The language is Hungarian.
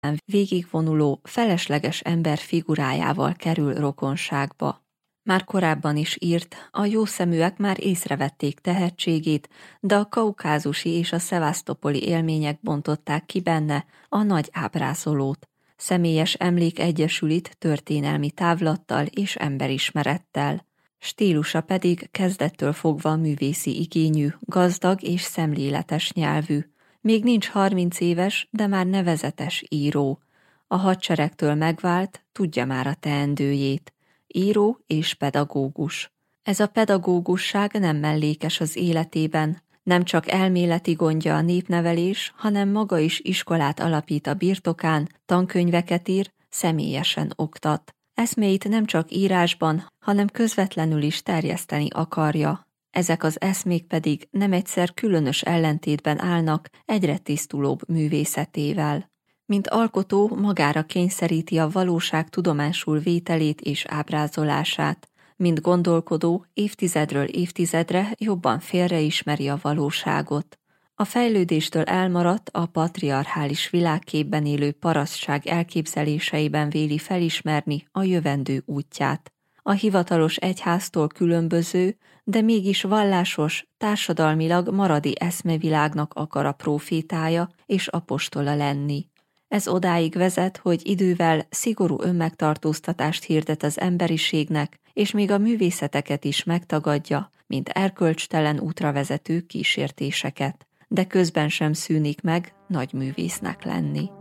végigvonuló, felesleges ember figurájával kerül rokonságba. Már korábban is írt, a jószeműek már észrevették tehetségét, de a kaukázusi és a szevasztopoli élmények bontották ki benne a nagy ábrázolót. Személyes emlék egyesülít történelmi távlattal és emberismerettel. Stílusa pedig kezdettől fogva művészi igényű, gazdag és szemléletes nyelvű. Még nincs 30 éves, de már nevezetes író. A hadseregtől megvált, tudja már a teendőjét. Író és pedagógus. Ez a pedagógusság nem mellékes az életében, nem csak elméleti gondja a népnevelés, hanem maga is iskolát alapít a birtokán, tankönyveket ír, személyesen oktat. Eszméit nem csak írásban, hanem közvetlenül is terjeszteni akarja. Ezek az eszmék pedig nem egyszer különös ellentétben állnak egyre tisztulóbb művészetével. Mint alkotó magára kényszeríti a valóság tudomásul vételét és ábrázolását, mint gondolkodó évtizedről évtizedre jobban félreismeri a valóságot. A fejlődéstől elmaradt, a patriarchális világképben élő parasztság elképzeléseiben véli felismerni a jövendő útját. A hivatalos egyháztól különböző, de mégis vallásos, társadalmilag maradi eszmevilágnak akar a prófétája és apostola lenni. Ez odáig vezet, hogy idővel szigorú önmegtartóztatást hirdet az emberiségnek, és még a művészeteket is megtagadja, mint erkölcstelen útra vezető kísértéseket, de közben sem szűnik meg nagy művésznek lenni.